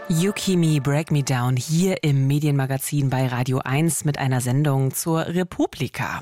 You Keep Me, Break Me Down hier im Medienmagazin bei Radio 1 mit einer Sendung zur Republika.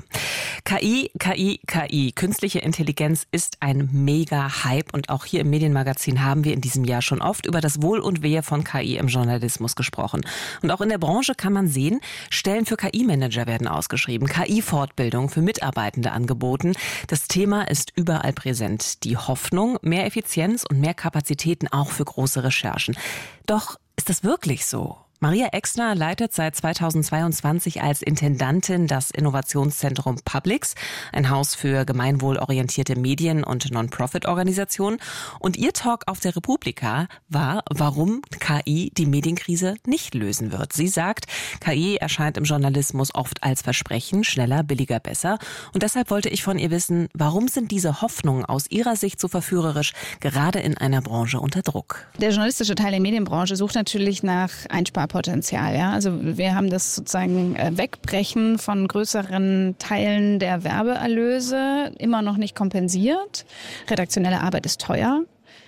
KI, künstliche Intelligenz ist ein Mega-Hype und auch hier im Medienmagazin haben wir in diesem Jahr schon oft über das Wohl und Wehe von KI im Journalismus gesprochen. Und auch in der Branche kann man sehen, Stellen für KI-Manager werden ausgeschrieben, KI-Fortbildung für Mitarbeitende angeboten. Das Thema ist überall präsent. Die Hoffnung, mehr Effizienz und mehr Kapazitäten auch für große Recherchen. Doch ist das wirklich so? Maria Exner leitet seit 2022 als Intendantin das Innovationszentrum Publix, ein Haus für gemeinwohlorientierte Medien- und Non-Profit-Organisationen. Und ihr Talk auf der Republika war, warum KI die Medienkrise nicht lösen wird. Sie sagt, KI erscheint im Journalismus oft als Versprechen, schneller, billiger, besser. Und deshalb wollte ich von ihr wissen, warum sind diese Hoffnungen aus ihrer Sicht so verführerisch, gerade in einer Branche unter Druck? Der journalistische Teil der Medienbranche sucht natürlich nach Einsparpotenzial. Ja? Also wir haben das sozusagen Wegbrechen von größeren Teilen der Werbeerlöse immer noch nicht kompensiert. Redaktionelle Arbeit ist teuer.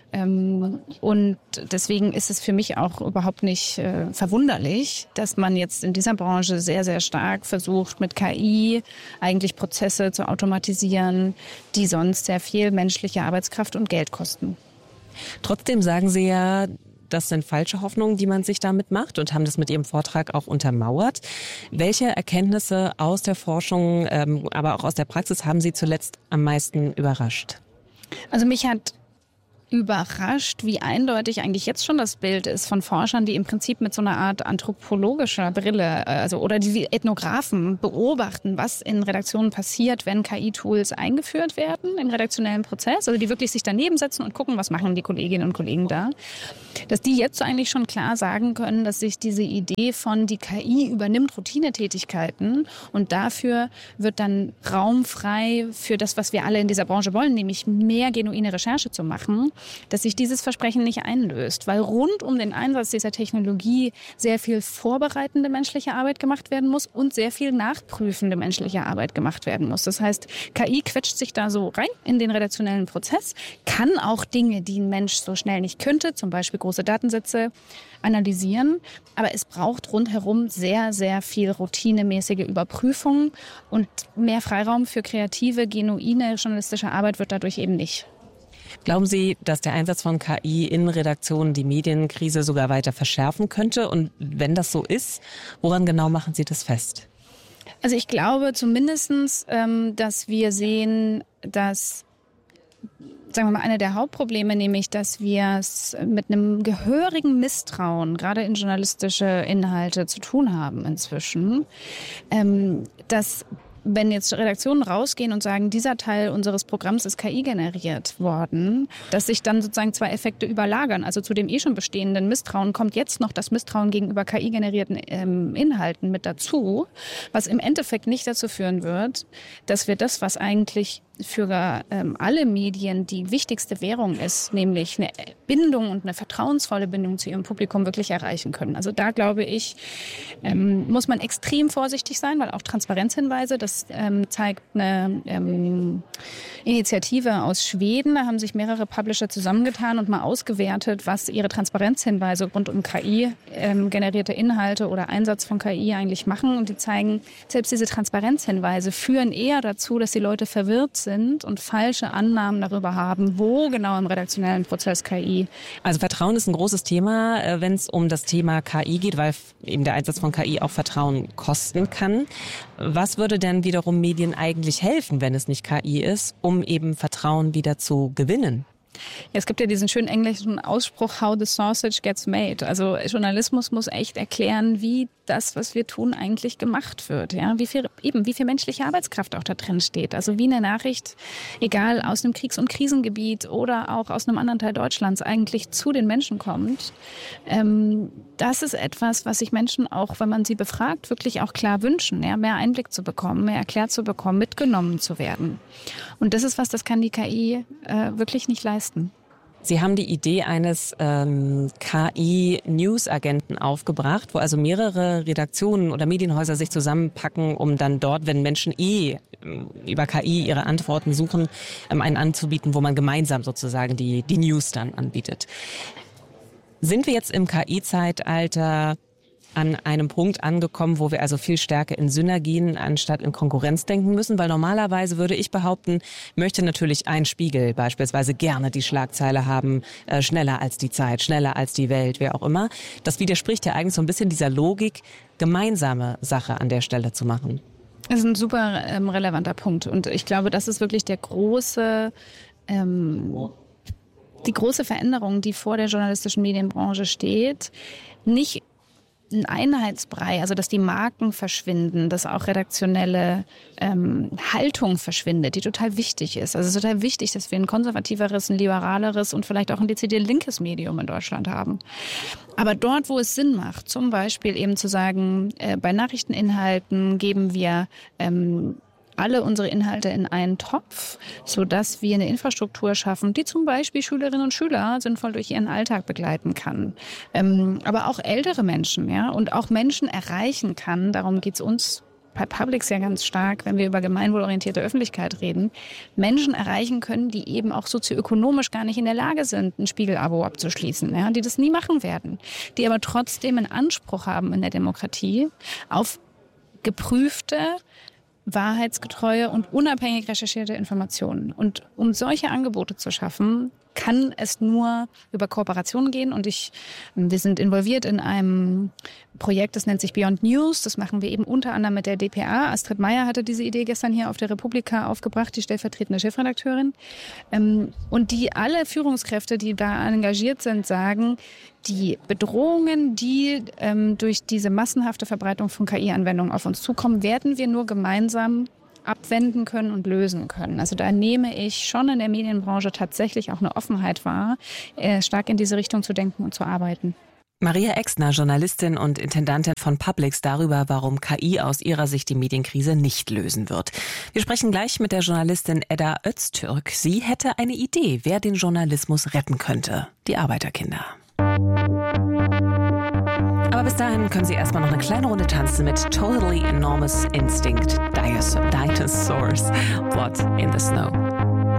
Und deswegen ist es für mich auch überhaupt nicht verwunderlich, dass man jetzt in dieser Branche sehr, sehr stark versucht, mit KI eigentlich Prozesse zu automatisieren, die sonst sehr viel menschliche Arbeitskraft und Geld kosten. Trotzdem sagen Sie ja, das sind falsche Hoffnungen, die man sich damit macht und haben das mit Ihrem Vortrag auch untermauert. Welche Erkenntnisse aus der Forschung, aber auch aus der Praxis haben Sie zuletzt am meisten überrascht? Also mich hat überrascht, wie eindeutig eigentlich jetzt schon das Bild ist von Forschern, die im Prinzip mit so einer Art anthropologischer Brille, oder die Ethnographen beobachten, was in Redaktionen passiert, wenn KI-Tools eingeführt werden im redaktionellen Prozess, also die wirklich sich daneben setzen und gucken, was machen die Kolleginnen und Kollegen da, dass die jetzt eigentlich schon klar sagen können, dass sich diese Idee von die KI übernimmt Routinetätigkeiten und dafür wird dann Raum frei für das, was wir alle in dieser Branche wollen, nämlich mehr genuine Recherche zu machen, dass sich dieses Versprechen nicht einlöst, weil rund um den Einsatz dieser Technologie sehr viel vorbereitende menschliche Arbeit gemacht werden muss und sehr viel nachprüfende menschliche Arbeit gemacht werden muss. Das heißt, KI quetscht sich da so rein in den redaktionellen Prozess, kann auch Dinge, die ein Mensch so schnell nicht könnte, zum Beispiel große Datensätze analysieren, aber es braucht rundherum sehr, sehr viel routinemäßige Überprüfung und mehr Freiraum für kreative, genuine journalistische Arbeit wird dadurch eben nicht. Glauben Sie, dass der Einsatz von KI in Redaktionen die Medienkrise sogar weiter verschärfen könnte? Und wenn das so ist, woran genau machen Sie das fest? Also ich glaube zumindestens, dass wir sehen, dass, sagen wir mal, eine der Hauptprobleme, nämlich, dass wir es mit einem gehörigen Misstrauen, gerade in journalistische Inhalte, zu tun haben inzwischen, dass wenn jetzt Redaktionen rausgehen und sagen, dieser Teil unseres Programms ist KI generiert worden, dass sich dann sozusagen zwei Effekte überlagern. Also zu dem schon bestehenden Misstrauen kommt jetzt noch das Misstrauen gegenüber KI-generierten Inhalten mit dazu, was im Endeffekt nicht dazu führen wird, dass wir das, was eigentlich für alle Medien die wichtigste Währung ist, nämlich eine Bindung und eine vertrauensvolle Bindung zu ihrem Publikum wirklich erreichen können. Also da glaube ich, muss man extrem vorsichtig sein, weil auch Transparenzhinweise, das zeigt eine Initiative aus Schweden, da haben sich mehrere Publisher zusammengetan und mal ausgewertet, was ihre Transparenzhinweise rund um KI generierte Inhalte oder Einsatz von KI eigentlich machen. Und die zeigen, selbst diese Transparenzhinweise führen eher dazu, dass die Leute verwirrt sind und falsche Annahmen darüber haben, wo genau im redaktionellen Prozess KI. Also Vertrauen ist ein großes Thema, wenn es um das Thema KI geht, weil eben der Einsatz von KI auch Vertrauen kosten kann. Was würde denn wiederum Medien eigentlich helfen, wenn es nicht KI ist, um eben Vertrauen wieder zu gewinnen? Ja, es gibt ja diesen schönen englischen Ausspruch, how the sausage gets made. Also Journalismus muss echt erklären, wie das, was wir tun, eigentlich gemacht wird. Ja? Wie viel menschliche Arbeitskraft auch da drin steht. Also wie eine Nachricht, egal aus einem Kriegs- und Krisengebiet oder auch aus einem anderen Teil Deutschlands, eigentlich zu den Menschen kommt. Das ist etwas, was sich Menschen auch, wenn man sie befragt, wirklich auch klar wünschen. Ja? Mehr Einblick zu bekommen, mehr erklärt zu bekommen, mitgenommen zu werden. Und das ist was, das kann die KI wirklich nicht leisten. Sie haben die Idee eines KI-News-Agenten aufgebracht, wo also mehrere Redaktionen oder Medienhäuser sich zusammenpacken, um dann dort, wenn Menschen über KI ihre Antworten suchen, einen anzubieten, wo man gemeinsam sozusagen die News dann anbietet. Sind wir jetzt im KI-Zeitalter an einem Punkt angekommen, wo wir also viel stärker in Synergien anstatt in Konkurrenz denken müssen? Weil normalerweise würde ich behaupten, möchte natürlich ein Spiegel beispielsweise gerne die Schlagzeile haben, schneller als die Zeit, schneller als die Welt, wer auch immer. Das widerspricht ja eigentlich so ein bisschen dieser Logik, gemeinsame Sache an der Stelle zu machen. Das ist ein super relevanter Punkt. Und ich glaube, das ist wirklich die große Veränderung, die vor der journalistischen Medienbranche steht. Nicht ein Einheitsbrei, also dass die Marken verschwinden, dass auch redaktionelle Haltung verschwindet, die total wichtig ist. Also es ist total wichtig, dass wir ein konservativeres, ein liberaleres und vielleicht auch ein dezidiert linkes Medium in Deutschland haben. Aber dort, wo es Sinn macht, zum Beispiel eben zu sagen, bei Nachrichteninhalten geben wir alle unsere Inhalte in einen Topf, sodass wir eine Infrastruktur schaffen, die zum Beispiel Schülerinnen und Schüler sinnvoll durch ihren Alltag begleiten kann. Aber auch ältere Menschen, ja, und auch Menschen erreichen kann. Darum geht's uns bei Publix ja ganz stark, wenn wir über gemeinwohlorientierte Öffentlichkeit reden, Menschen erreichen können, die eben auch sozioökonomisch gar nicht in der Lage sind, ein Spiegel-Abo abzuschließen, ja, die das nie machen werden, die aber trotzdem einen Anspruch haben in der Demokratie auf geprüfte, wahrheitsgetreue und unabhängig recherchierte Informationen. Und um solche Angebote zu schaffen, kann es nur über Kooperationen gehen. Und wir sind involviert in einem Projekt, das nennt sich Beyond News. Das machen wir eben unter anderem mit der dpa. Astrid Meyer hatte diese Idee gestern hier auf der Republika aufgebracht, die stellvertretende Chefredakteurin. Und die alle Führungskräfte, die da engagiert sind, sagen, die Bedrohungen, die durch diese massenhafte Verbreitung von KI-Anwendungen auf uns zukommen, werden wir nur gemeinsam abwenden können und lösen können. Also da nehme ich schon in der Medienbranche tatsächlich auch eine Offenheit wahr, stark in diese Richtung zu denken und zu arbeiten. Maria Exner, Journalistin und Intendantin von Publix, darüber, warum KI aus ihrer Sicht die Medienkrise nicht lösen wird. Wir sprechen gleich mit der Journalistin Edda Öztürk. Sie hätte eine Idee, wer den Journalismus retten könnte. Die Arbeiterkinder. Aber bis dahin können Sie erstmal noch eine kleine Runde tanzen mit Totally Enormous Instinct, Dinosaurs, What in the Snow.